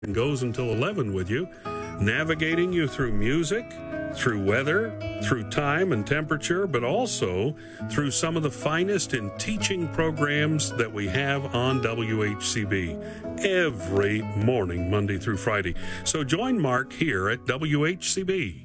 and goes until 11 with you, navigating you through music, through weather, through time and temperature, but also through some of the finest in teaching programs that we have on WHCB every morning, Monday through Friday. So join Mark here at WHCB.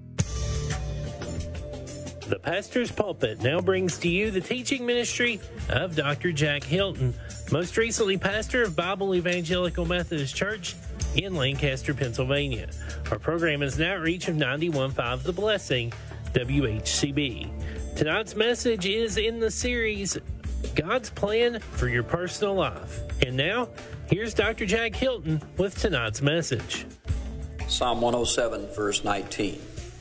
The Pastor's Pulpit now brings to you the teaching ministry of Dr. Jack Hilton, most recently pastor of Bible Evangelical Methodist Church in Lancaster, Pennsylvania. Our program is an outreach of 91.5 The Blessing, WHCB. Tonight's message is in the series, God's Plan for Your Personal Life. And now, here's Dr. Jack Hilton with tonight's message. Psalm 107, verse 19.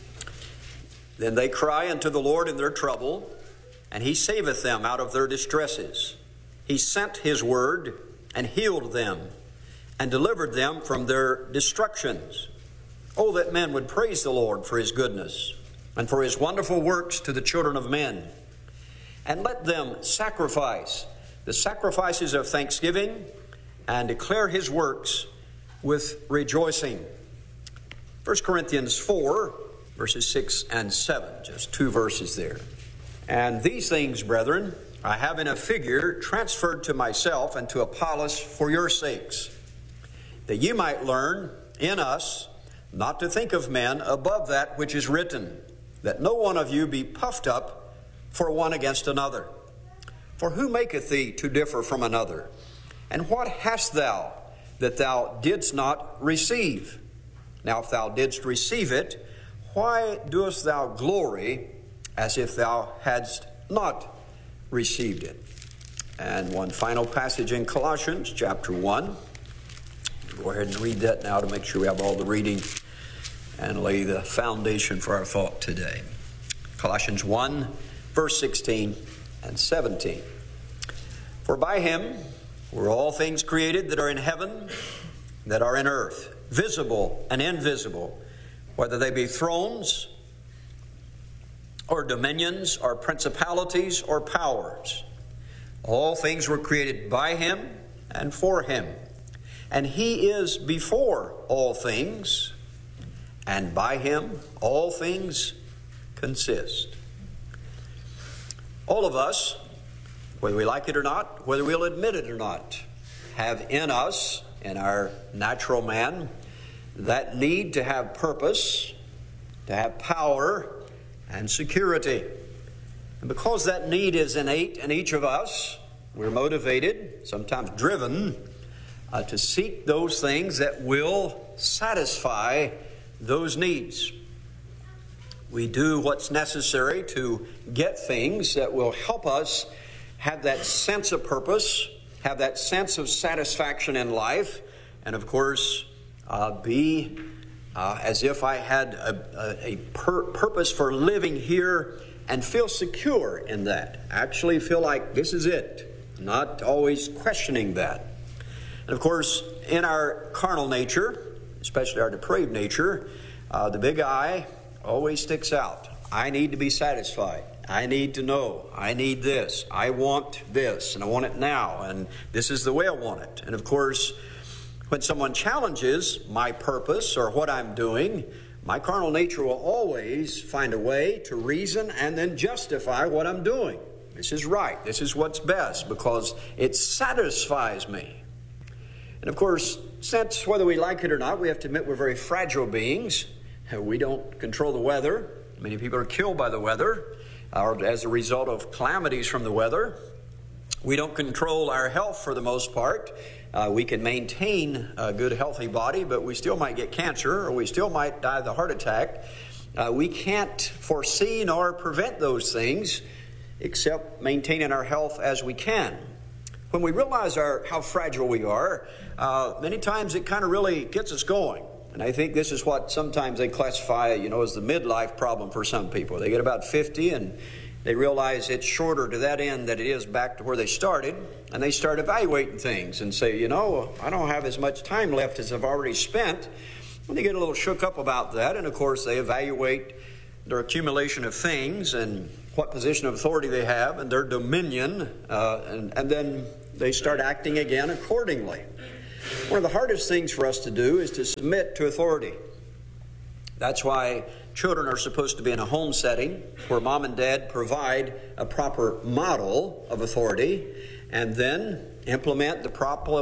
Then they cry unto the Lord in their trouble, and he saveth them out of their distresses. He sent his word and healed them and delivered them from their destructions. Oh, that men would praise the Lord for his goodness and for his wonderful works to the children of men. And let them sacrifice the sacrifices of thanksgiving and declare his works with rejoicing. 1 Corinthians 4, verses 6 and 7, just two verses there. And these things, brethren, I have in a figure transferred to myself and to Apollos for your sakes, that ye might learn in us not to think of men above that which is written, that no one of you be puffed up for one against another. For who maketh thee to differ from another? And what hast thou that thou didst not receive? Now if thou didst receive it, why doest thou glory as if thou hadst not received it? And one final passage in Colossians chapter 1. Go ahead and read that now to make sure we have all the reading and lay the foundation for our thought today. Colossians 1, verse 16 and 17. For by him were all things created that are in heaven, that are in earth, visible and invisible, whether they be thrones or dominions or principalities or powers. All things were created by him and for him. And he is before all things, and by him all things consist. All of us, whether we like it or not, whether we'll admit it or not, have in us, in our natural man, that need to have purpose, to have power and security. And because that need is innate in each of us, we're motivated, sometimes driven, to seek those things that will satisfy those needs. We do what's necessary to get things that will help us have that sense of purpose, have that sense of satisfaction in life, and of course, be as if I had a purpose for living here and feel secure in that. Actually feel like this is it, not always questioning that. And of course, in our carnal nature, especially our depraved nature, the big I always sticks out. I need to be satisfied. I need to know. I need this. I want this, and I want it now, and this is the way I want it. And of course, when someone challenges my purpose or what I'm doing, my carnal nature will always find a way to reason and then justify what I'm doing. This is right. This is what's best because it satisfies me. And of course, since whether we like it or not, we have to admit we're very fragile beings. We don't control the weather. Many people are killed by the weather or as a result of calamities from the weather. We don't control our health for the most part. We can maintain a good, healthy body, but we still might get cancer or we still might die of the heart attack. We can't foresee nor prevent those things except maintaining our health as we can. When we realize how fragile we are, many times it kind of really gets us going. And I think this is what sometimes they classify, as the midlife problem for some people. They get about 50 and they realize it's shorter to that end than it is back to where they started. And they start evaluating things and say, I don't have as much time left as I've already spent. And they get a little shook up about that. And of course, they evaluate their accumulation of things and what position of authority they have and their dominion. And then they start acting again accordingly. One of the hardest things for us to do is to submit to authority. That's why children are supposed to be in a home setting where mom and dad provide a proper model of authority and then implement the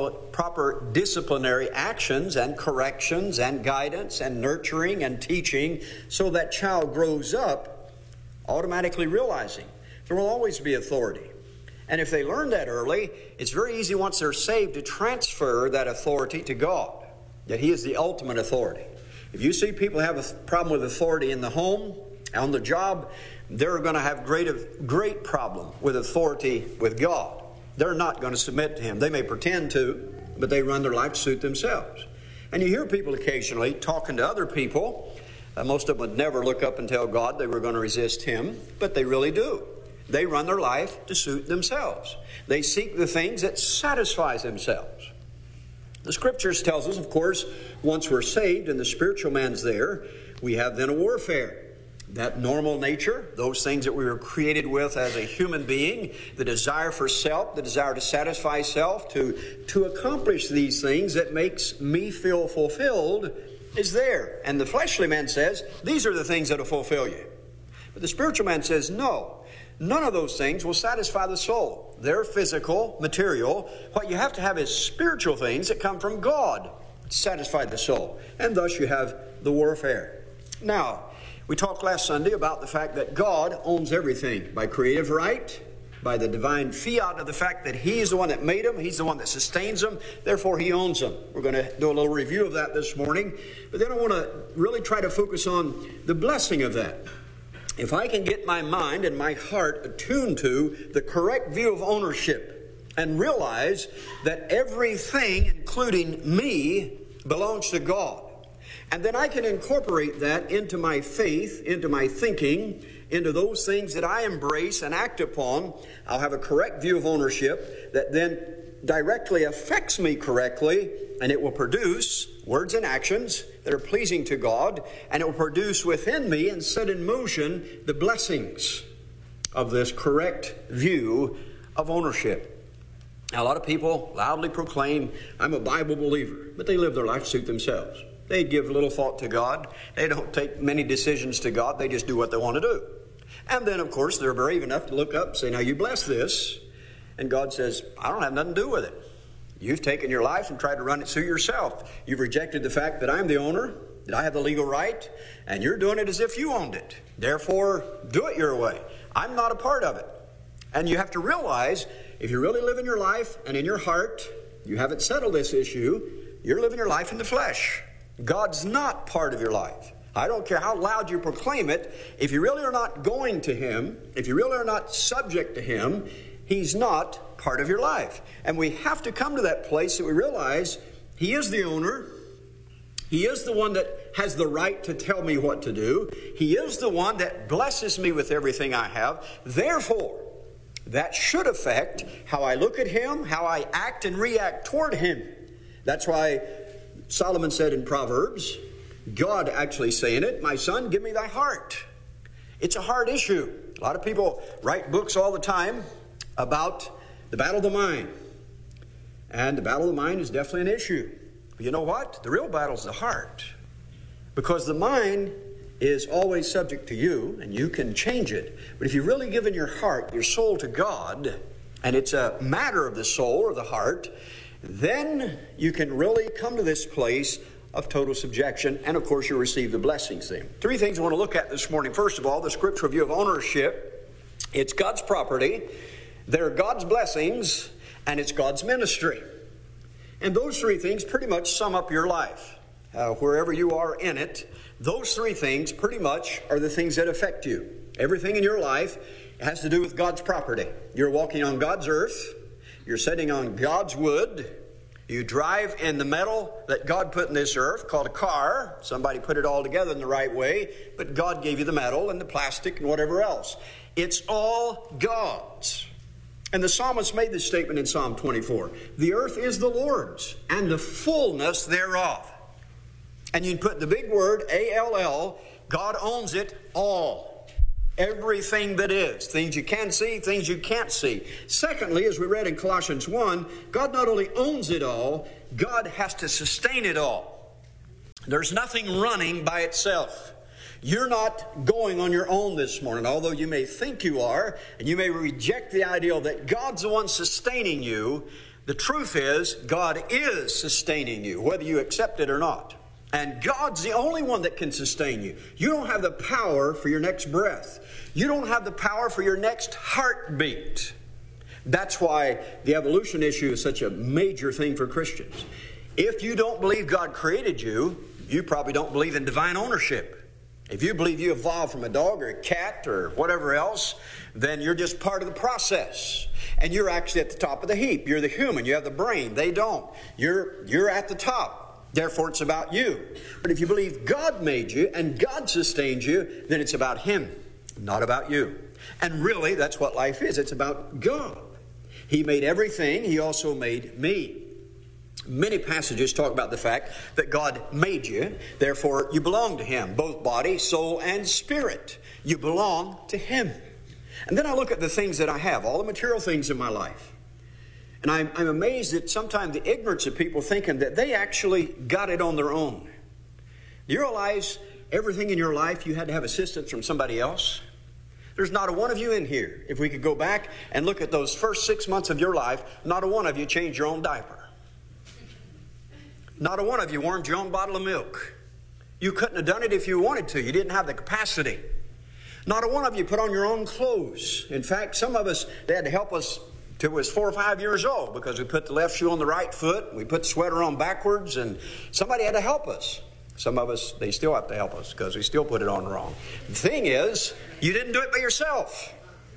proper disciplinary actions and corrections and guidance and nurturing and teaching so that child grows up automatically realizing there will always be authority. And if they learn that early, it's very easy once they're saved to transfer that authority to God, that He is the ultimate authority. If you see people have a problem with authority in the home, on the job, they're going to have great problem with authority with God. They're not going to submit to Him. They may pretend to, but they run their life to suit themselves. And you hear people occasionally talking to other people. Most of them would never look up and tell God they were going to resist Him, but they really do. They run their life to suit themselves. They seek the things that satisfy themselves. The Scriptures tells us, of course, once we're saved and the spiritual man's there, we have then a warfare. That normal nature, those things that we were created with as a human being, the desire for self, the desire to satisfy self, to accomplish these things that makes me feel fulfilled, is there. And the fleshly man says, these are the things that will fulfill you. But the spiritual man says, no. None of those things will satisfy the soul. They're physical, material. What you have to have is spiritual things that come from God to satisfy the soul. And thus you have the warfare. Now, we talked last Sunday about the fact that God owns everything by creative right, by the divine fiat of the fact that He's the one that made them, He's the one that sustains them, therefore He owns them. We're going to do a little review of that this morning. But then I want to really try to focus on the blessing of that. If I can get my mind and my heart attuned to the correct view of ownership and realize that everything, including me, belongs to God, and then I can incorporate that into my faith, into my thinking, into those things that I embrace and act upon, I'll have a correct view of ownership that then directly affects me correctly, and it will produce words and actions that are pleasing to God, and it will produce within me and set in motion the blessings of this correct view of ownership. Now, a lot of people loudly proclaim, I'm a Bible believer, but they live their life to suit themselves. They give little thought to God. They don't take many decisions to God. They just do what they want to do. And then, of course, they're brave enough to look up and say, now you bless this. And God says, I don't have nothing to do with it. You've taken your life and tried to run it through yourself. You've rejected the fact that I'm the owner, that I have the legal right, and you're doing it as if you owned it. Therefore, do it your way. I'm not a part of it. And you have to realize, if you really live in your life and in your heart, you haven't settled this issue, you're living your life in the flesh. God's not part of your life. I don't care how loud you proclaim it. If you really are not going to Him, if you really are not subject to Him, He's not part of your life. And we have to come to that place that we realize He is the owner. He is the one that has the right to tell me what to do. He is the one that blesses me with everything I have. Therefore, that should affect how I look at Him, how I act and react toward Him. That's why Solomon said in Proverbs, God actually saying it, my son, give me thy heart. It's a hard issue. A lot of people write books all the time about the battle of the mind. And the battle of the mind is definitely an issue. But you know what? The real battle is the heart. Because the mind is always subject to you, and you can change it. But if you've really given your heart, your soul to God, and it's a matter of the soul or the heart, then you can really come to this place of total subjection, and of course you'll receive the blessings then. Three things I want to look at this morning. First of all, the scriptural view of ownership. It's God's property, they're God's blessings, and it's God's ministry. And those three things pretty much sum up your life. Wherever you are in it, those three things pretty much are the things that affect you. Everything in your life has to do with God's property. You're walking on God's earth. You're sitting on God's wood. You drive in the metal that God put in this earth, called a car. Somebody put it all together in the right way, but God gave you the metal and the plastic and whatever else. It's all God's. And the psalmist made this statement in Psalm 24. The earth is the Lord's, and the fullness thereof. And you can put the big word, A-L-L, God owns it all. Everything that is. Things you can see, things you can't see. Secondly, as we read in Colossians 1, God not only owns it all, God has to sustain it all. There's nothing running by itself. You're not going on your own this morning, although you may think you are, and you may reject the idea that God's the one sustaining you. The truth is, God is sustaining you, whether you accept it or not. And God's the only one that can sustain you. You don't have the power for your next breath. You don't have the power for your next heartbeat. That's why the evolution issue is such a major thing for Christians. If you don't believe God created you, you probably don't believe in divine ownership. If you believe you evolved from a dog or a cat or whatever else, then you're just part of the process. And you're actually at the top of the heap. You're the human. You have the brain. They don't. You're at the top. Therefore, it's about you. But if you believe God made you and God sustains you, then it's about Him, not about you. And really, that's what life is. It's about God. He made everything. He also made me. Many passages talk about the fact that God made you. Therefore, you belong to Him, both body, soul, and spirit. You belong to Him. And then I look at the things that I have, all the material things in my life. And I'm amazed at sometimes the ignorance of people thinking that they actually got it on their own. Do you realize everything in your life you had to have assistance from somebody else? There's not a one of you in here. If we could go back and look at those first 6 months of your life, not a one of you changed your own diaper. Not a one of you warmed your own bottle of milk. You couldn't have done it if you wanted to. You didn't have the capacity. Not a one of you put on your own clothes. In fact, some of us, they had to help us till we was 4 or 5 years old because we put the left shoe on the right foot, we put the sweater on backwards, and somebody had to help us. Some of us, they still have to help us because we still put it on wrong. The thing is, you didn't do it by yourself.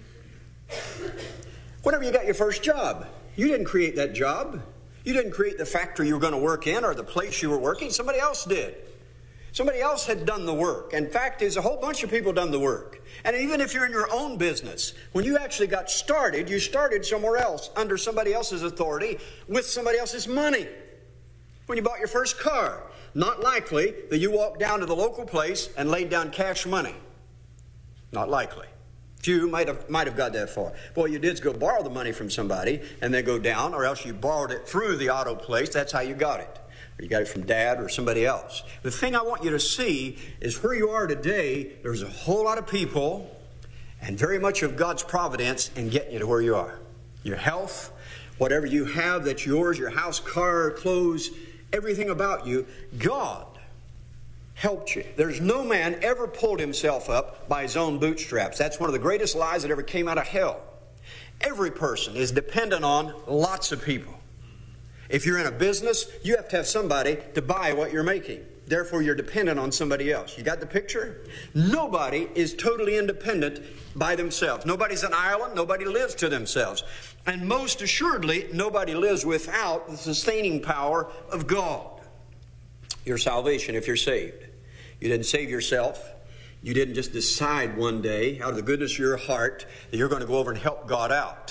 Whenever you got your first job, you didn't create that job. You didn't create the factory you were going to work in or the place you were working. Somebody else did. Somebody else had done the work. In fact, there's a whole bunch of people done the work. And even if you're in your own business, when you actually got started, you started somewhere else, under somebody else's authority, with somebody else's money. When you bought your first car, not likely that you walked down to the local place and laid down cash money. Not likely. Few might have got that far. What you did is go borrow the money from somebody and then go down, or else you borrowed it through the auto place. That's how you got it. Or you got it from Dad or somebody else. The thing I want you to see is where you are today, there's a whole lot of people and very much of God's providence in getting you to where you are. Your health, whatever you have that's yours, your house, car, clothes, everything about you, God helped you. There's no man ever pulled himself up by his own bootstraps. That's one of the greatest lies that ever came out of hell. Every person is dependent on lots of people. If you're in a business, you have to have somebody to buy what you're making. Therefore, you're dependent on somebody else. You got the picture? Nobody is totally independent by themselves. Nobody's an island. Nobody lives to themselves. And most assuredly, nobody lives without the sustaining power of God. Your salvation, if you're saved. You didn't save yourself. You didn't just decide one day, out of the goodness of your heart, that you're going to go over and help God out.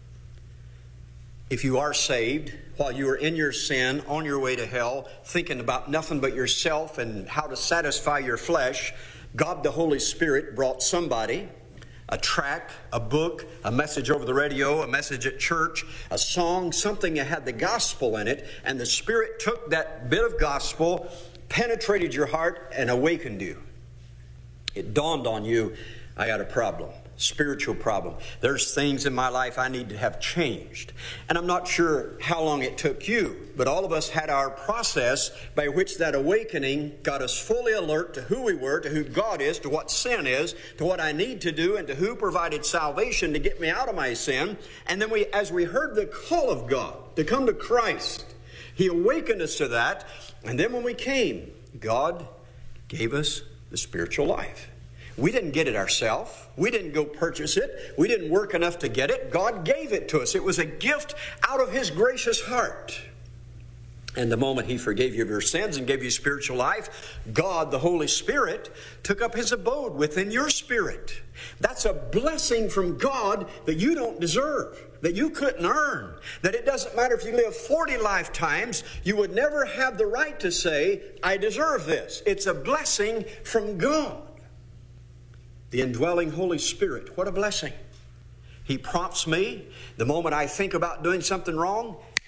If you are saved, while you are in your sin, on your way to hell, thinking about nothing but yourself and how to satisfy your flesh, God the Holy Spirit brought somebody, a tract, a book, a message over the radio, a message at church, a song, something that had the gospel in it, and the Spirit took that bit of gospel, penetrated your heart, and awakened you. It dawned on you, I got a problem. Spiritual problem. There's things in my life I need to have changed. And I'm not sure how long it took you, but all of us had our process by which that awakening got us fully alert to who we were, to who God is, to what sin is, to what I need to do, and to who provided salvation to get me out of my sin. And then as we heard the call of God to come to Christ, He awakened us to that. And then when we came, God gave us the spiritual life. We didn't get it ourselves. We didn't go purchase it. We didn't work enough to get it. God gave it to us. It was a gift out of His gracious heart. And the moment He forgave you of your sins and gave you spiritual life, God, the Holy Spirit, took up His abode within your spirit. That's a blessing from God that you don't deserve, that you couldn't earn, that it doesn't matter if you live 40 lifetimes, you would never have the right to say, I deserve this. It's a blessing from God. The indwelling Holy Spirit, what a blessing. He prompts me the moment I think about doing something wrong.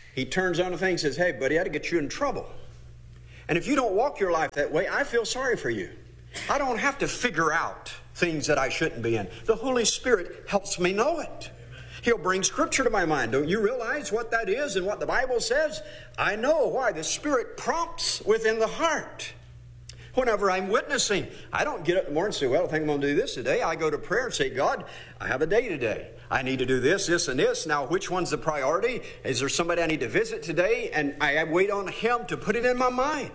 He turns on the thing and says, hey, buddy, I ought to get you in trouble. And if you don't walk your life that way, I feel sorry for you. I don't have to figure out things that I shouldn't be in. The Holy Spirit helps me know it. He'll bring Scripture to my mind. Don't you realize what that is and what the Bible says? I know why. The Spirit prompts within the heart. Whenever I'm witnessing, I don't get up in the morning and say, well, I think I'm going to do this today. I go to prayer and say, God, I have a day today. I need to do this, this, and this. Now, which one's the priority? Is there somebody I need to visit today? And I wait on Him to put it in my mind.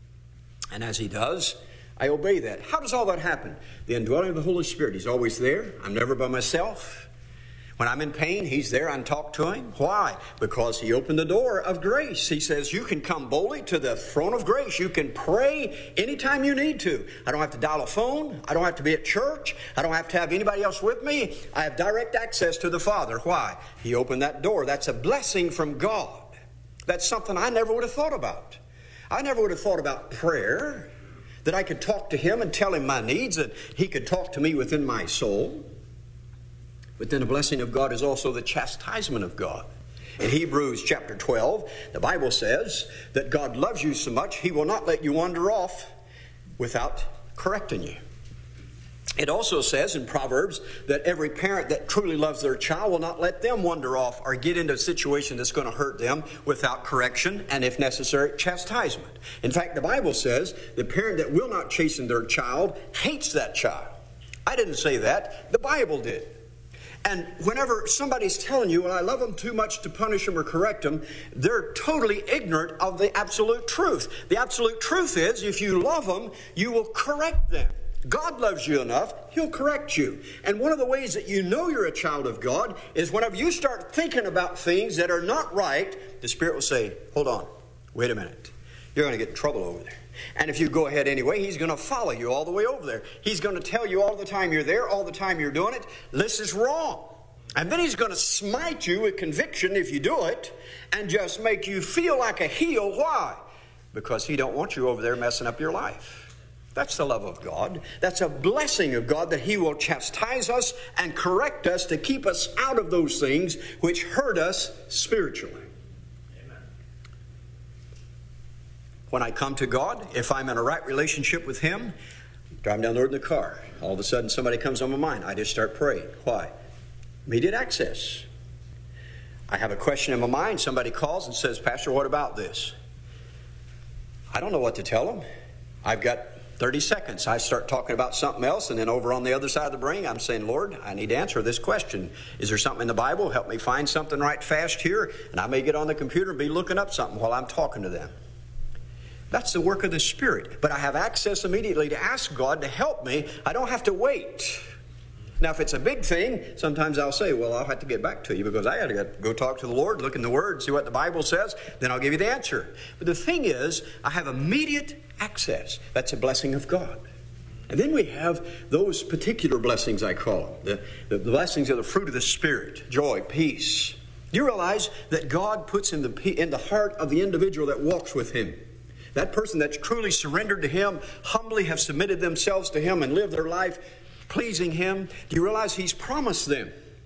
And as He does, I obey that. How does all that happen? The indwelling of the Holy Spirit. He's always there. I'm never by myself. When I'm in pain, He's there. I can talk to Him. Why? Because He opened the door of grace. He says you can come boldly to the throne of grace. You can pray anytime you need to. I don't have to dial a phone. I don't have to be at church. I don't have to have anybody else with me. I have direct access to the Father. Why? He opened that door. That's a blessing from God. That's something I never would have thought about. I never would have thought about prayer, that I could talk to Him and tell Him my needs, that He could talk to me within my soul. But then the blessing of God is also the chastisement of God. In Hebrews chapter 12, the Bible says that God loves you so much, He will not let you wander off without correcting you. It also says in Proverbs that every parent that truly loves their child will not let them wander off or get into a situation that's going to hurt them without correction and, if necessary, chastisement. In fact, the Bible says the parent that will not chasten their child hates that child. I didn't say that. The Bible did. And whenever somebody's telling you, well, I love them too much to punish them or correct them, they're totally ignorant of the absolute truth. The absolute truth is, if you love them, you will correct them. God loves you enough, He'll correct you. And one of the ways that you know you're a child of God is whenever you start thinking about things that are not right, the Spirit will say, hold on, wait a minute. You're going to get in trouble over there. And if you go ahead anyway, He's going to follow you all the way over there. He's going to tell you all the time you're there, all the time you're doing it, this is wrong. And then He's going to smite you with conviction if you do it and just make you feel like a heel. Why? Because He don't want you over there messing up your life. That's the love of God. That's a blessing of God, that He will chastise us and correct us to keep us out of those things which hurt us spiritually. When I come to God, if I'm in a right relationship with Him, driving down the road in the car, all of a sudden somebody comes on my mind. I just start praying. Why? Immediate access. I have a question in my mind. Somebody calls and says, Pastor, what about this? I don't know what to tell them. I've got 30 seconds. I start talking about something else, and then over on the other side of the brain, I'm saying, Lord, I need to answer this question. Is there something in the Bible? Help me find something right fast here. And I may get on the computer and be looking up something while I'm talking to them. That's the work of the Spirit. But I have access immediately to ask God to help me. I don't have to wait. Now, if it's a big thing, sometimes I'll say, well, I'll have to get back to you because I got to go talk to the Lord, look in the Word, see what the Bible says, then I'll give you the answer. But the thing is, I have immediate access. That's a blessing of God. And then we have those particular blessings, I call them, the blessings of the fruit of the Spirit, joy, peace. Do you realize that God puts in the heart of the individual that walks with Him? That person that's truly surrendered to Him, humbly have submitted themselves to Him and lived their life pleasing Him. Do you realize He's promised them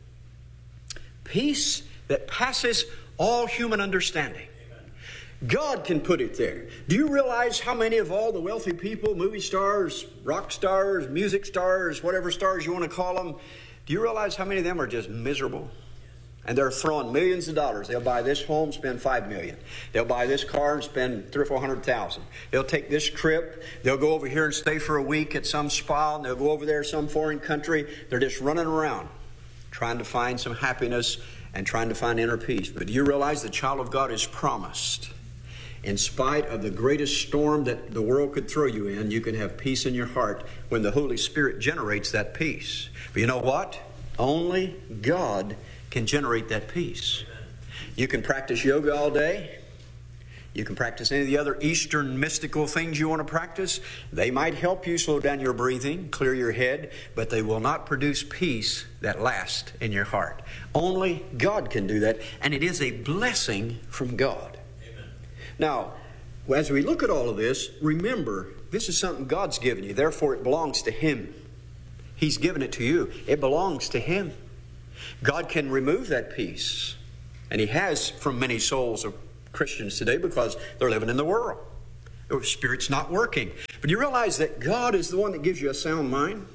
peace that passes all human understanding? God can put it there. Do you realize how many of all the wealthy people, movie stars, rock stars, music stars, whatever stars you want to call them, do you realize how many of them are just miserable? And they're throwing millions of dollars. They'll buy this home, spend $5 million. They'll buy this car and spend $300,000 or $400,000. They'll take this trip. They'll go over here and stay for a week at some spa. And they'll go over there to some foreign country. They're just running around trying to find some happiness and trying to find inner peace. But do you realize the child of God is promised? In spite of the greatest storm that the world could throw you in, you can have peace in your heart when the Holy Spirit generates that peace. But you know what? Only God can generate that peace. You can practice yoga all day. You can practice any of the other Eastern mystical things you want to practice. They might help you slow down your breathing, clear your head, but they will not produce peace that lasts in your heart. Only God can do that, and it is a blessing from God. Amen. Now, as we look at all of this, remember, this is something God's given you. Therefore, it belongs to Him. He's given it to you. It belongs to Him. God can remove that peace, and He has from many souls Christians today because they're living in the world. Their spirit's not working. But you realize that God is the one that gives you a sound mind?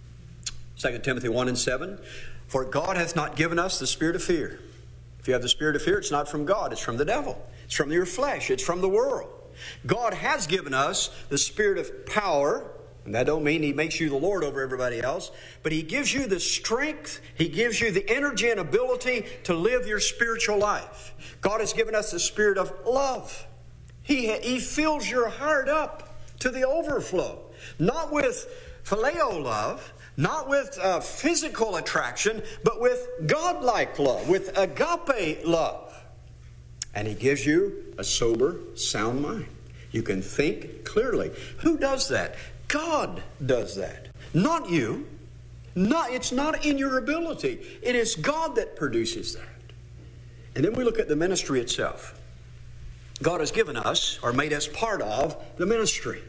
2 Timothy 1:7, for God hath not given us the spirit of fear. If you have the spirit of fear, it's not from God, it's from the devil. It's from your flesh, it's from the world. God has given us the spirit of power, and that don't mean He makes you the Lord over everybody else, but He gives you the strength, He gives you the energy and ability to live your spiritual life. God has given us the spirit of love. He fills your heart up to the overflow, not with phileo love, not with physical attraction, but with God-like love, with agape love. And He gives you a sober, sound mind. You can think clearly. Who does that? God does that. Not you. It's not in your ability. It is God that produces that. And then we look at the ministry itself. God has given us, or made us part of, the ministry.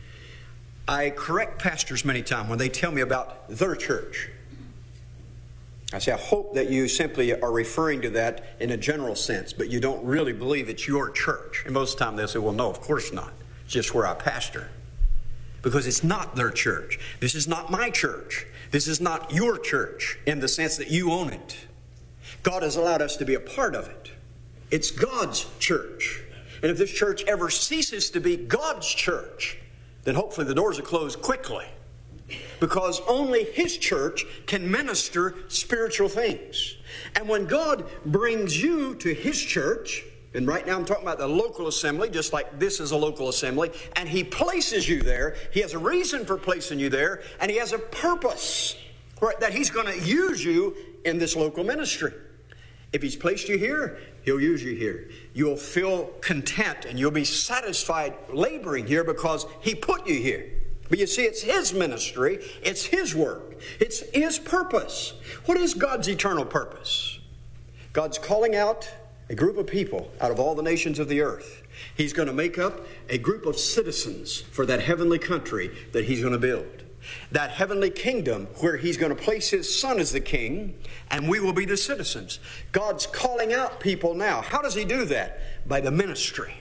I correct pastors many times when they tell me about their church. I say, I hope that you simply are referring to that in a general sense, but you don't really believe it's your church. And most of the time they'll say, well, no, of course not. It's just where I pastor. Because it's not their church. This is not my church. This is not your church in the sense that you own it. God has allowed us to be a part of it. It's God's church. And if this church ever ceases to be God's church, then hopefully the doors are closed quickly. Because only His church can minister spiritual things. And when God brings you to His church, and right now I'm talking about the local assembly, just like this is a local assembly, and He places you there, He has a reason for placing you there, and He has a purpose that He's going to use you in this local ministry. If He's placed you here, He'll use you here. You'll feel content and you'll be satisfied laboring here because He put you here. But you see, it's His ministry. It's His work. It's His purpose. What is God's eternal purpose? God's calling out a group of people out of all the nations of the earth. He's going to make up a group of citizens for that heavenly country that He's going to build. That heavenly kingdom where He's going to place His Son as the king, and we will be the citizens. God's calling out people now. How does He do that? By the ministry.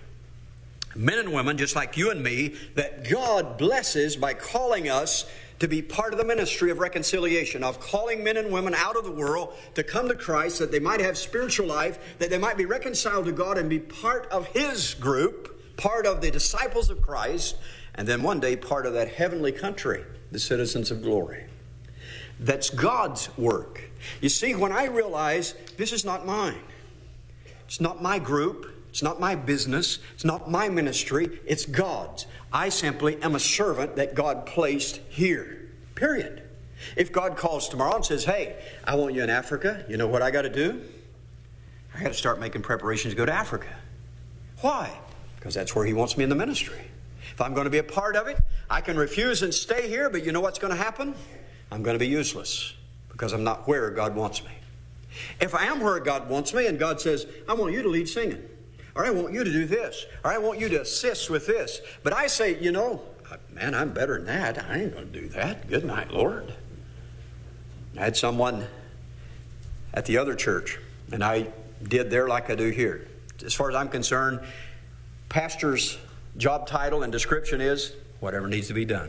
Men and women, just like you and me, that God blesses by calling us to be part of the ministry of reconciliation, of calling men and women out of the world to come to Christ, that they might have spiritual life, that they might be reconciled to God and be part of His group, part of the disciples of Christ, and then one day part of that heavenly country, the citizens of glory. That's God's work. You see, when I realize this is not mine, it's not my group, it's not my business, it's not my ministry, it's God's. I simply am a servant that God placed here. Period. If God calls tomorrow and says, hey, I want you in Africa, you know what I got to do? I got to start making preparations to go to Africa. Why? Because that's where He wants me in the ministry. If I'm going to be a part of it, I can refuse and stay here, but you know what's going to happen? I'm going to be useless because I'm not where God wants me. If I am where God wants me and God says, I want you to lead singing, or I want you to do this, or I want you to assist with this, but I say, you know, man, I'm better than that. I ain't going to do that. Good night, Lord. I had someone at the other church, and I did there like I do here. As far as I'm concerned, pastor's job title and description is whatever needs to be done.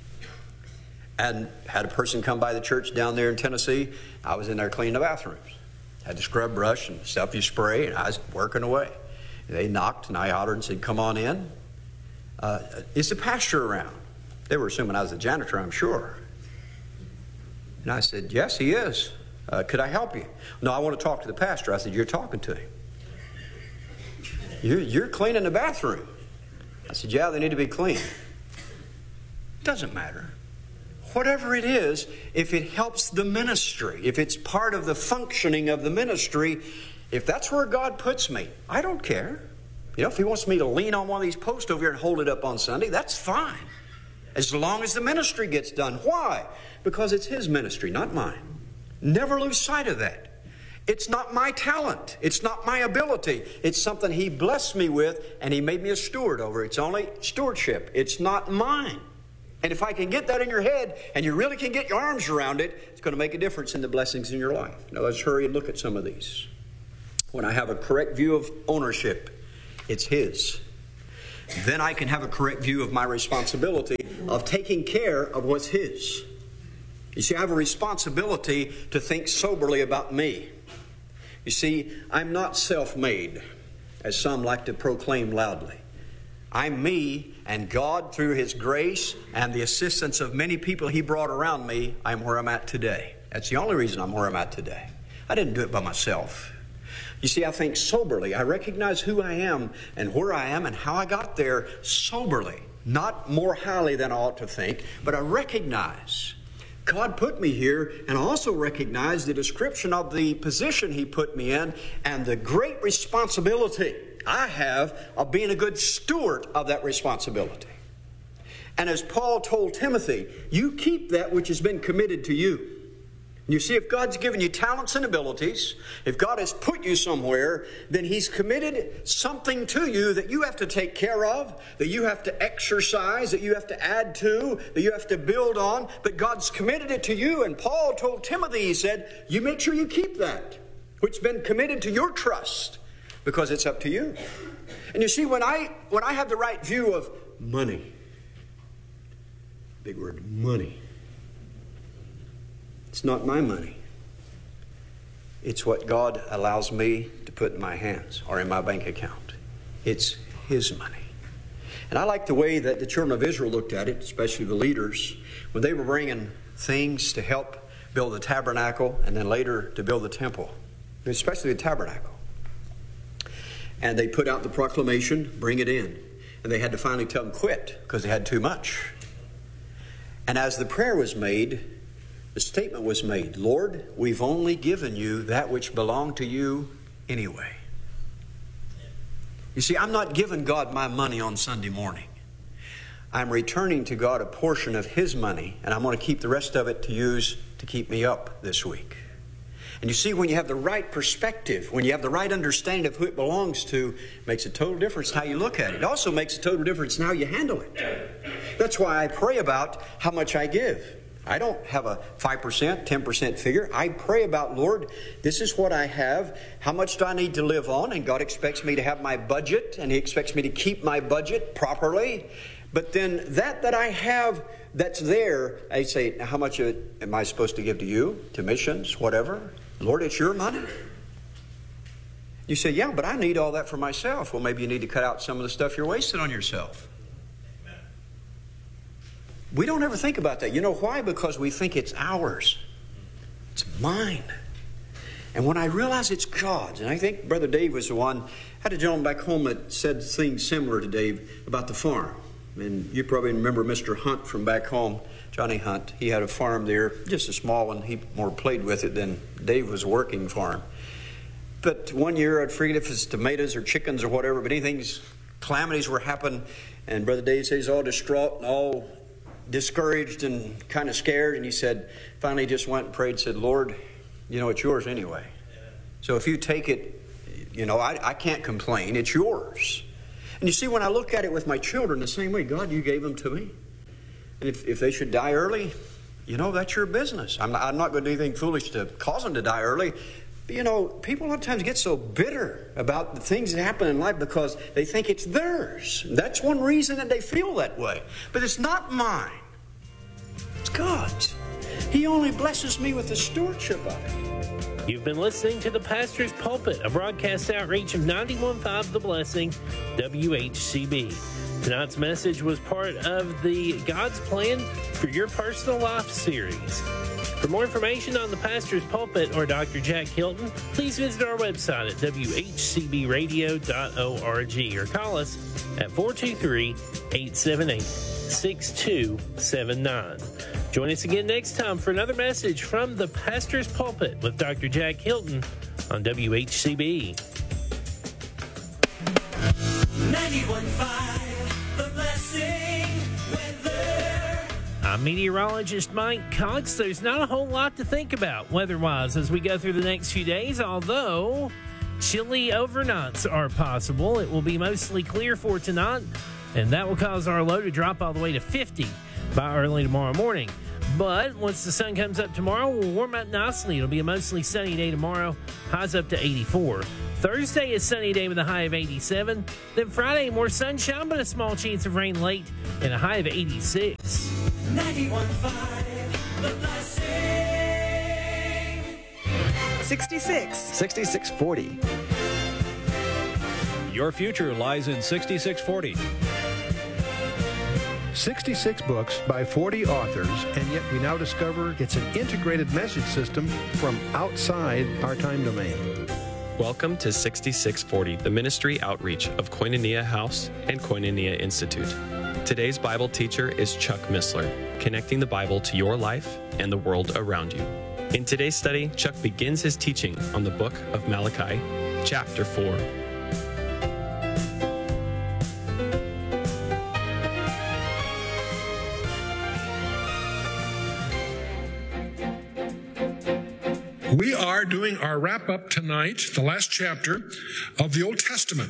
And had a person come by the church down there in Tennessee. I was in there cleaning the bathrooms. Had the scrub brush and stuff you spray, and I was working away. They knocked, and I hollered and said, come on in. Is the pastor around? They were assuming I was the janitor, I'm sure. And I said, yes, he is. Could I help you? No, I want to talk to the pastor. I said, you're talking to him. You're cleaning the bathroom. I said, yeah, they need to be clean. Doesn't matter. Whatever it is, if it helps the ministry, if it's part of the functioning of the ministry, if that's where God puts me, I don't care. You know, if He wants me to lean on one of these posts over here and hold it up on Sunday, that's fine. As long as the ministry gets done. Why? Because it's His ministry, not mine. Never lose sight of that. It's not my talent. It's not my ability. It's something He blessed me with, and He made me a steward over. It's only stewardship. It's not mine. And if I can get that in your head, and you really can get your arms around it, it's going to make a difference in the blessings in your life. Now let's hurry and look at some of these. When I have a correct view of ownership, It's His. Then I can have a correct view of my responsibility of taking care of what's His. You see, I have a responsibility to think soberly about me. You see, I'm not self-made, as some like to proclaim loudly. I'm me, and God, through His grace and the assistance of many people He brought around me, I'm where I'm at today. That's the only reason I'm where I'm at today. I didn't do it by myself. You see, I think soberly. I recognize who I am and where I am and how I got there soberly. Not more highly than I ought to think, but I recognize God put me here, and I also recognize the description of the position He put me in and the great responsibility I have of being a good steward of that responsibility. And as Paul told Timothy, you keep that which has been committed to you. You see, if God's given you talents and abilities, if God has put you somewhere, then He's committed something to you that you have to take care of, that you have to exercise, that you have to add to, that you have to build on. But God's committed it to you. And Paul told Timothy, he said, you make sure you keep that, which's been committed to your trust, because it's up to you. And you see, when I have the right view of money, big word, money, it's not my money. It's what God allows me to put in my hands or in my bank account. It's His money. And I like the way that the children of Israel looked at it, especially the leaders, when they were bringing things to help build the tabernacle and then later to build the temple, especially the tabernacle. And they put out the proclamation, bring it in. And they had to finally tell them quit because they had too much. And as the prayer was made, the statement was made, Lord, we've only given you that which belonged to you anyway. You see, I'm not giving God my money on Sunday morning. I'm returning to God a portion of His money, and I'm going to keep the rest of it to use to keep me up this week. And you see, when you have the right perspective, when you have the right understanding of who it belongs to, it makes a total difference in how you look at it. It also makes a total difference in how you handle it. That's why I pray about how much I give. I don't have a 5%, 10% figure. I pray about, Lord, this is what I have. How much do I need to live on? And God expects me to have my budget, and He expects me to keep my budget properly. But then that I have that's there, I say, now how much am I supposed to give to you, to missions, whatever? Lord, it's your money. You say, yeah, but I need all that for myself. Well, maybe you need to cut out some of the stuff you're wasting on yourself. We don't ever think about that. You know why? Because we think it's ours. It's mine. And when I realize it's God's, and I think Brother Dave was the one, I had a gentleman back home that said things similar to Dave about the farm. And you probably remember Mr. Hunt from back home, Johnny Hunt. He had a farm there, just a small one. He more played with it than Dave was working farm. But one year, I'd forget if it's tomatoes or chickens or whatever, but calamities were happening. And Brother Dave says he's all distraught and all discouraged and kind of scared, and he said, finally he just went and prayed and said, Lord, you know, it's yours anyway. So if you take it, you know, I can't complain. It's yours. And you see, when I look at it with my children the same way, God, you gave them to me. And if they should die early, you know, that's your business. I'm not going to do anything foolish to cause them to die early. But, you know, people a lot of times get so bitter about the things that happen in life because they think it's theirs. That's one reason that they feel that way. But it's not mine. It's God's. He only blesses me with the stewardship of it. You've been listening to The Pastor's Pulpit, a broadcast outreach of 91.5 The Blessing, WHCB. Tonight's message was part of the God's Plan for Your Personal Life series. For more information on the Pastor's Pulpit or Dr. Jack Hilton, please visit our website at whcbradio.org or call us at 423-878-6279. Join us again next time for another message from the Pastor's Pulpit with Dr. Jack Hilton on WHCB. 91.5 The Blessing weather. I'm meteorologist Mike Cox. There's not a whole lot to think about weather-wise as we go through the next few days, although chilly overnights are possible. It will be mostly clear for tonight, and that will cause our low to drop all the way to 50 by early tomorrow morning. But once the sun comes up tomorrow, we'll warm up nicely. It'll be a mostly sunny day tomorrow, highs up to 84. Thursday is sunny day with a high of 87. Then Friday, more sunshine, but a small chance of rain late and a high of 86. 91.5, The Blessing. 66. 6640. Your future lies in 6640. 66 books by 40 authors, and yet we now discover it's an integrated message system from outside our time domain. Welcome to 6640, the ministry outreach of Koinonia House and Koinonia Institute. Today's Bible teacher is Chuck Missler, connecting the Bible to your life and the world around you. In today's study, Chuck begins his teaching on the book of Malachi, chapter 4. We are doing our wrap-up tonight, the last chapter of the Old Testament.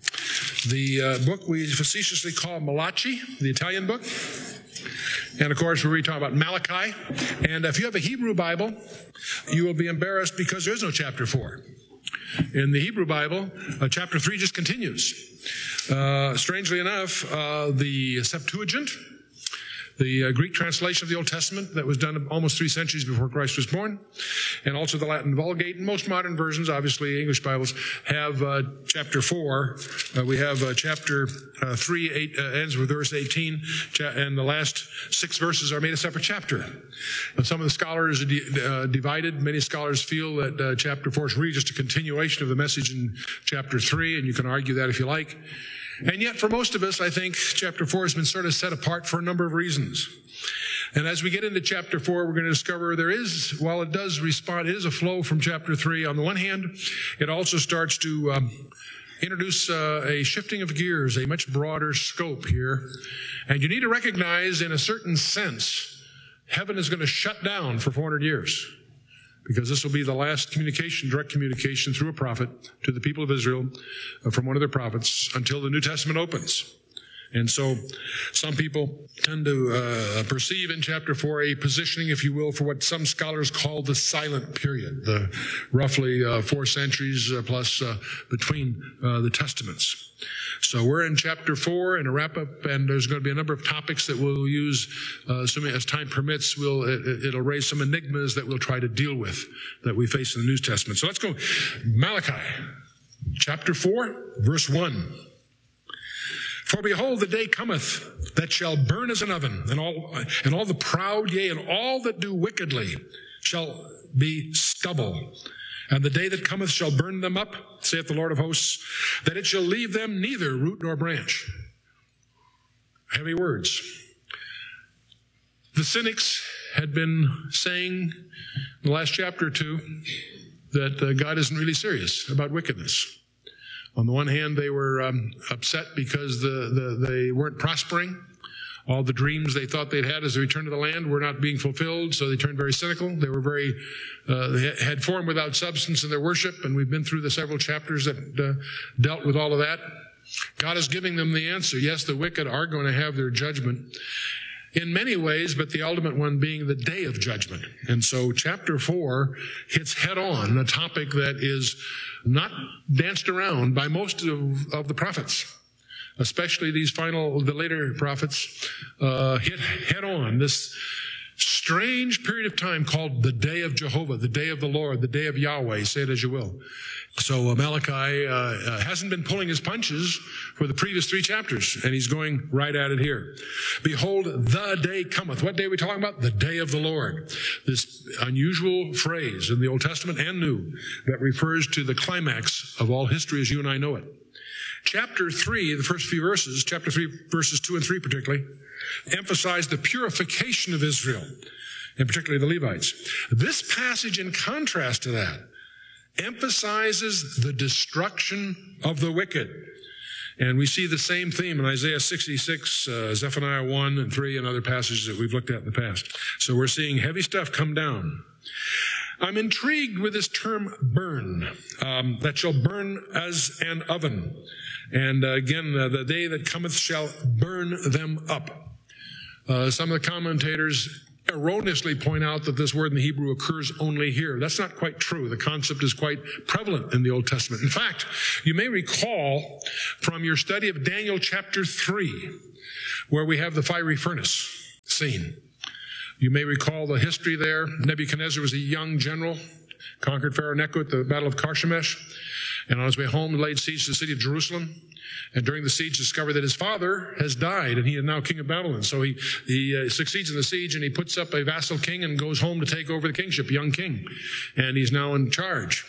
The book we facetiously call Malachi, the Italian book. And, of course, we're really talking about Malachi. And if you have a Hebrew Bible, you will be embarrassed because there is no chapter 4. In the Hebrew Bible, chapter 3 just continues. Strangely enough, the Septuagint, the Greek translation of the Old Testament that was done almost 3 centuries before Christ was born, and also the Latin Vulgate, and most modern versions, obviously English Bibles, have chapter 4. We have chapter 3 ends with verse 18, and the last 6 verses are made a separate chapter. Some of the scholars are divided. Many scholars feel that chapter 4 is really just a continuation of the message in chapter 3, and you can argue that if you like. And yet, for most of us, I think chapter 4 has been sort of set apart for a number of reasons. And as we get into chapter 4, we're going to discover there is, while it does respond, it is a flow from chapter 3. On the one hand, it also starts to introduce a shifting of gears, a much broader scope here. And you need to recognize, in a certain sense, heaven is going to shut down for 400 years. Because this will be the last communication, direct communication through a prophet to the people of Israel from one of their prophets until the New Testament opens. And so some people tend to perceive in chapter 4 a positioning, if you will, for what some scholars call the silent period, the roughly 4 centuries plus between the Testaments. So we're in chapter 4 in a wrap-up, and there's going to be a number of topics that we'll use, assuming as time permits. It'll raise some enigmas that we'll try to deal with that we face in the New Testament. So let's go. Malachi, chapter 4, verse 1. For behold, the day cometh that shall burn as an oven, and all the proud, yea, and all that do wickedly shall be stubble. And the day that cometh shall burn them up, saith the Lord of hosts, that it shall leave them neither root nor branch. Heavy words. The cynics had been saying in the last chapter or two that God isn't really serious about wickedness. On the one hand, they were upset because they weren't prospering. All the dreams they thought they'd had as they returned to the land were not being fulfilled, so they turned very cynical. They were they had form without substance in their worship, and we've been through the several chapters that dealt with all of that. God is giving them the answer. Yes, the wicked are going to have their judgment in many ways, but the ultimate one being the day of judgment. And so chapter 4 hits head on a topic that is not danced around by most of the prophets. Especially the later prophets, hit head on this strange period of time called the day of Jehovah, the day of the Lord, the day of Yahweh, say it as you will. So Malachi hasn't been pulling his punches for the previous 3 chapters, and he's going right at it here. Behold, the day cometh. What day are we talking about? The day of the Lord. This unusual phrase in the Old Testament and New that refers to the climax of all history as you and I know it. Chapter 3, the first few verses, chapter 3, verses 2 and 3 particularly, emphasize the purification of Israel, and particularly the Levites. This passage, in contrast to that, emphasizes the destruction of the wicked. And we see the same theme in Isaiah 66, Zephaniah 1 and 3, and other passages that we've looked at in the past. So we're seeing heavy stuff come down. I'm intrigued with this term burn, that shall burn as an oven. And again, the day that cometh shall burn them up. Some of the commentators erroneously point out that this word in the Hebrew occurs only here. That's not quite true. The concept is quite prevalent in the Old Testament. In fact, you may recall from your study of Daniel chapter 3, where we have the fiery furnace scene. You may recall the history there. Nebuchadnezzar was a young general, conquered Pharaoh Necho at the Battle of Carchemish, and on his way home laid siege to the city of Jerusalem. And during the siege discovered that his father has died, and he is now king of Babylon. So he succeeds in the siege, and he puts up a vassal king and goes home to take over the kingship, young king. And he's now in charge.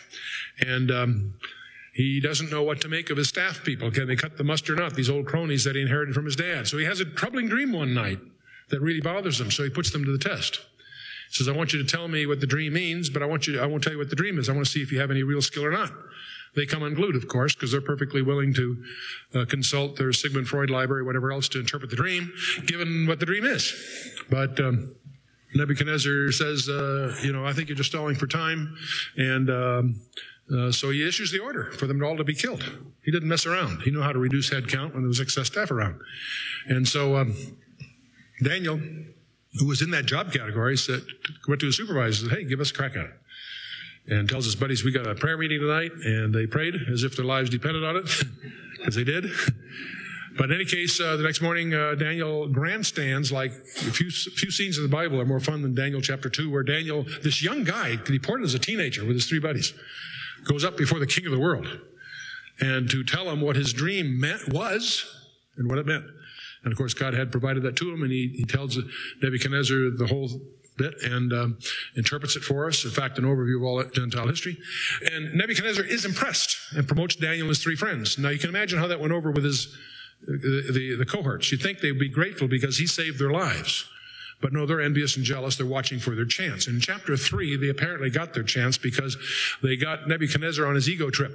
And he doesn't know what to make of his staff people. Can they cut the mustard or not? These old cronies that he inherited from his dad. So he has a troubling dream one night that really bothers him. So he puts them to the test. He says, I want you to tell me what the dream means, but I won't tell you what the dream is. I want to see if you have any real skill or not. They come unglued, of course, because they're perfectly willing to consult their Sigmund Freud library, whatever else, to interpret the dream, given what the dream is. But Nebuchadnezzar says, I think you're just stalling for time. And so he issues the order for them all to be killed. He didn't mess around. He knew how to reduce head count when there was excess staff around. And so Daniel, who was in that job category, went to his supervisor and said, hey, give us a crack at it. And tells his buddies, we got a prayer meeting tonight, and they prayed as if their lives depended on it, because they did. But in any case, the next morning, Daniel grandstands like a few scenes in the Bible are more fun than Daniel chapter 2, where Daniel, this young guy, deported as a teenager with his 3 buddies, goes up before the king of the world and to tell him what his dream was and what it meant. And of course, God had provided that to him, and he tells Nebuchadnezzar the whole bit and interprets it for us. In fact, an overview of all Gentile history. And Nebuchadnezzar is impressed and promotes Daniel and his 3 friends. Now, you can imagine how that went over with the cohorts. You'd think they'd be grateful because he saved their lives. But no, they're envious and jealous. They're watching for their chance. In chapter 3, they apparently got their chance because they got Nebuchadnezzar on his ego trip.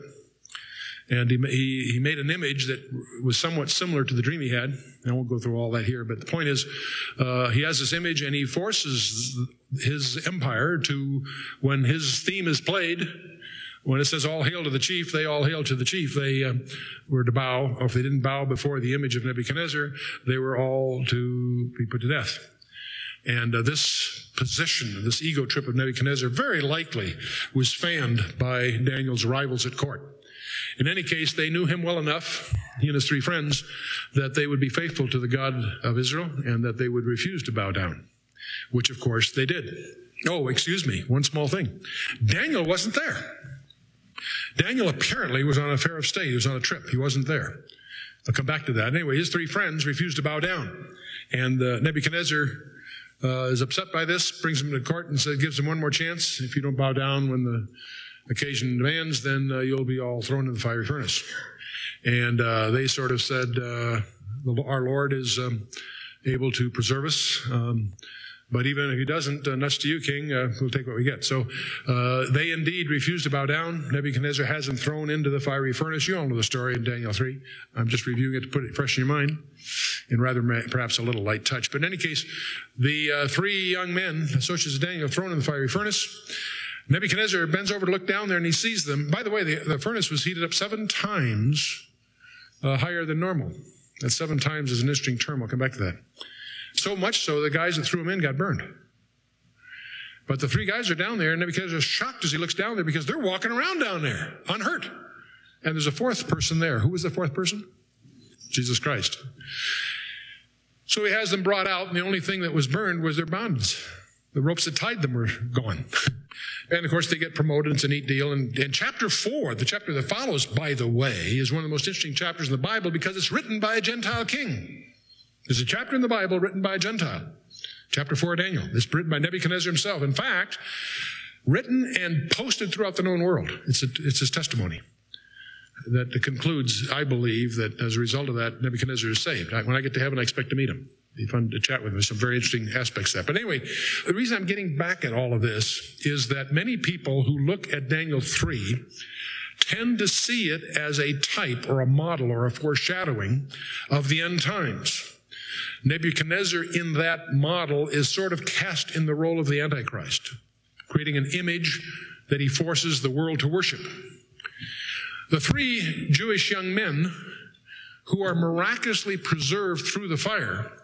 And he made an image that was somewhat similar to the dream he had. I won't go through all that here, but the point is, he has this image and he forces his empire to, when his theme is played, when it says all hail to the chief, they all hail to the chief. They were to bow, or if they didn't bow before the image of Nebuchadnezzar, they were all to be put to death. And this position, this ego trip of Nebuchadnezzar, very likely was fanned by Daniel's rivals at court. In any case, they knew him well enough, he and his 3 friends, that they would be faithful to the God of Israel and that they would refuse to bow down, which, of course, they did. Oh, excuse me, one small thing. Daniel wasn't there. Daniel apparently was on an affair of state. He was on a trip. He wasn't there. I'll come back to that. Anyway, his 3 friends refused to bow down. And Nebuchadnezzar is upset by this, brings him to court and gives him one more chance. If you don't bow down when the occasion demands, then you'll be all thrown in the fiery furnace. And they sort of said, our Lord is able to preserve us, but even if he doesn't, nuts to you, king, we'll take what we get. So they indeed refused to bow down. Nebuchadnezzar has them thrown into the fiery furnace. You all know the story in Daniel 3. I'm just reviewing it to put it fresh in your mind, in rather perhaps a little light touch. But in any case, the 3 young men, associates of Daniel, thrown in the fiery furnace. Nebuchadnezzar bends over to look down there and he sees them. By the way, the furnace was heated up 7 times higher than normal. That 7 times is an interesting term. I'll come back to that. So much so, the guys that threw him in got burned. But the 3 guys are down there, and Nebuchadnezzar is shocked as he looks down there because they're walking around down there, unhurt. And there's a 4th person there. Who was the 4th person? Jesus Christ. So he has them brought out, and the only thing that was burned was their bonds. The ropes that tied them were gone. And, of course, they get promoted. It's a neat deal. And chapter 4, the chapter that follows, by the way, is one of the most interesting chapters in the Bible because it's written by a Gentile king. There's a chapter in the Bible written by a Gentile. Chapter 4 of Daniel. It's written by Nebuchadnezzar himself. In fact, written and posted throughout the known world. It's his testimony that concludes, I believe, that as a result of that, Nebuchadnezzar is saved. When I get to heaven, I expect to meet him. It'd be fun to chat with him. There's some very interesting aspects of that. But anyway, the reason I'm getting back at all of this is that many people who look at Daniel 3 tend to see it as a type or a model or a foreshadowing of the end times. Nebuchadnezzar in that model is sort of cast in the role of the Antichrist, creating an image that he forces the world to worship. The 3 Jewish young men who are miraculously preserved through the fire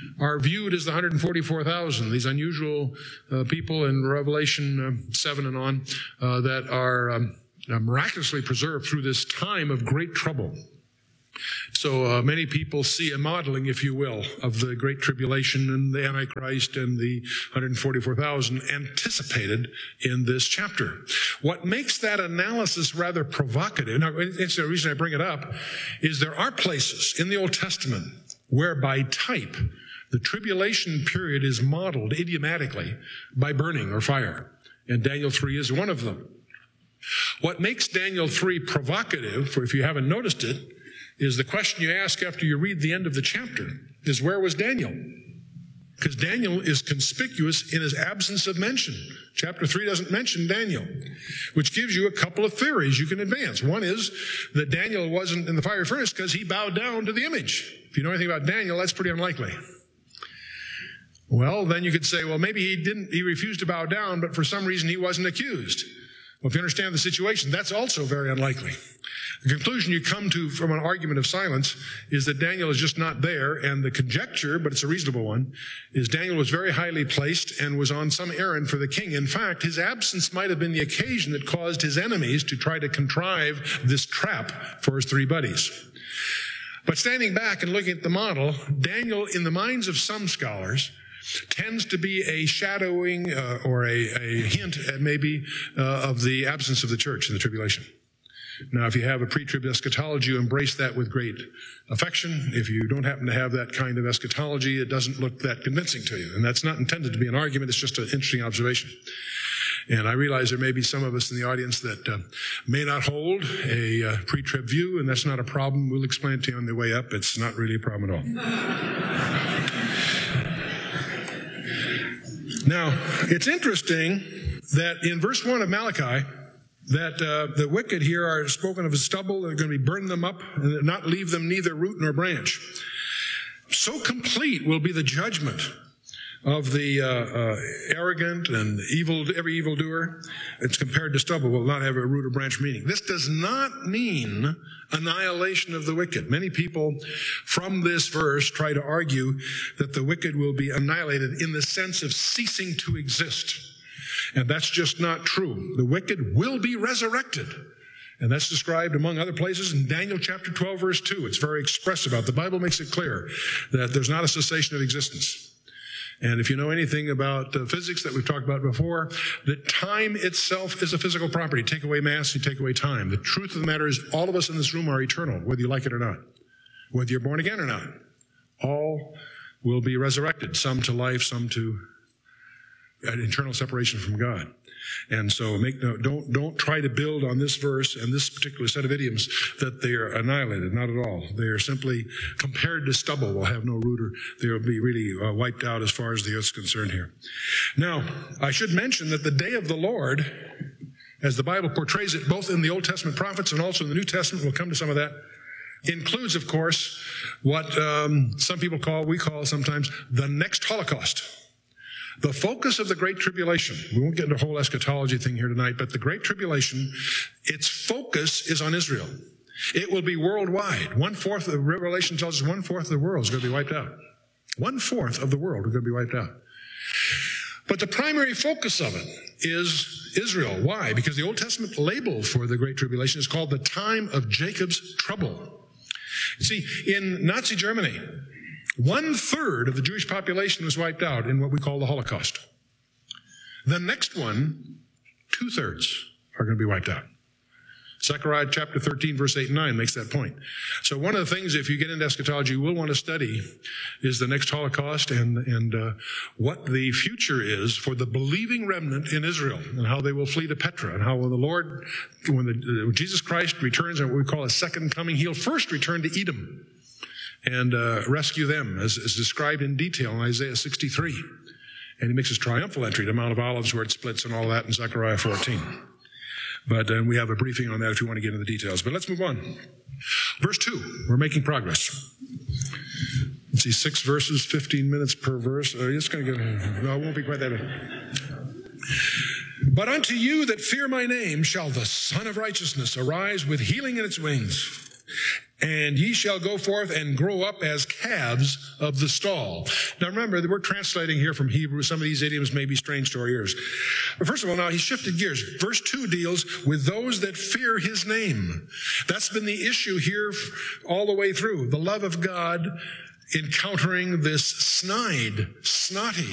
are viewed as the 144,000, these unusual people in Revelation 7 and on that are miraculously preserved through this time of great trouble. So many people see a modeling, if you will, of the Great Tribulation and the Antichrist and the 144,000 anticipated in this chapter. What makes that analysis rather provocative, now it's the reason I bring it up, is there are places in the Old Testament where by type the tribulation period is modeled idiomatically by burning or fire. And Daniel 3 is one of them. What makes Daniel 3 provocative, for if you haven't noticed it, is the question you ask after you read the end of the chapter is, where was Daniel? Because Daniel is conspicuous in his absence of mention. Chapter 3 doesn't mention Daniel, which gives you a couple of theories you can advance. One is that Daniel wasn't in the fiery furnace because he bowed down to the image. If you know anything about Daniel, that's pretty unlikely. Well, then you could say, well, maybe he refused to bow down, but for some reason he wasn't accused. Well, if you understand the situation, that's also very unlikely. The conclusion you come to from an argument of silence is that Daniel is just not there, and the conjecture, but it's a reasonable one, is Daniel was very highly placed and was on some errand for the king. In fact, his absence might have been the occasion that caused his enemies to try to contrive this trap for his three buddies. But standing back and looking at the model, Daniel, in the minds of some scholars, tends to be a shadowing or a hint maybe of the absence of the church in the tribulation. Now, if you have a pre-trib eschatology, you embrace that with great affection. If you don't happen to have that kind of eschatology, it doesn't look that convincing to you. And that's not intended to be an argument. It's just an interesting observation. And I realize there may be some of us in the audience that may not hold a pre-trib view, and that's not a problem. We'll explain it to you on the way up. It's not really a problem at all. Now, it's interesting that in verse 1 of Malachi, that the wicked here are spoken of as stubble. They're going to be burn them up and not leave them neither root nor branch. So complete will be the judgment of the arrogant and every evildoer. It's compared to stubble, will not have a root or branch meaning. This does not mean annihilation of the wicked. Many people from this verse try to argue that the wicked will be annihilated in the sense of ceasing to exist. And that's just not true. The wicked will be resurrected. And that's described, among other places, in Daniel chapter 12, verse 2. It's very expressive about it. The Bible makes it clear that there's not a cessation of existence. And if you know anything about physics that we've talked about before, that time itself is a physical property. Take away mass, you take away time. The truth of the matter is all of us in this room are eternal, whether you like it or not. Whether you're born again or not. All will be resurrected, some to life, some to an eternal separation from God. And so don't try to build on this verse and this particular set of idioms that they are annihilated. Not at all. They are simply compared to stubble, will have no root, or they will be really wiped out as far as the earth is concerned here. Now, I should mention that the day of the Lord, as the Bible portrays it both in the Old Testament prophets and also in the New Testament, we'll come to some of that, includes, of course, what some people we call sometimes the next Holocaust. The focus of the Great Tribulation, we won't get into a whole eschatology thing here tonight, but the Great Tribulation, its focus is on Israel. It will be worldwide. 1/4 of Revelation tells us 1/4 of the world is going to be wiped out. 1/4 of the world is going to be wiped out. But the primary focus of it is Israel. Why? Because the Old Testament label for the Great Tribulation is called the time of Jacob's trouble. See, in Nazi Germany, 1/3 of the Jewish population was wiped out in what we call the Holocaust. The next one, 2/3 are going to be wiped out. Zechariah chapter 13, verse 8 and 9 makes that point. So one of the things, if you get into eschatology, you will want to study is the next Holocaust and what the future is for the believing remnant in Israel and how they will flee to Petra and how when Jesus Christ returns in what we call a second coming, he'll first return to Edom and rescue them, as described in detail in Isaiah 63. And he makes his triumphal entry to Mount of Olives where it splits and all that in Zechariah 14. But we have a briefing on that if you want to get into the details. But let's move on. Verse 2, we're making progress. Let's see, 6 verses, 15 minutes per verse. It's going to get, no, it won't be quite that bad. But unto you that fear my name shall the Son of Righteousness arise with healing in its wings. and ye shall go forth and grow up as calves of the stall. Now remember, we're translating here from Hebrew. Some of these idioms may be strange to our ears. But first of all, now he shifted gears. Verse 2 deals with those that fear his name. That's been the issue here all the way through. The love of God encountering this snide, snotty,